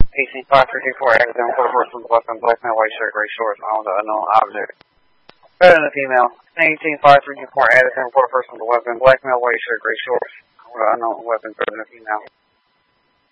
185324 accident for the person with weapon, black male, white shirt, gray shorts, on the unknown object. Better than a female. 185324 accident for the person with weapon, black male, white shirt, gray shorts, on the unknown weapon, better than a female.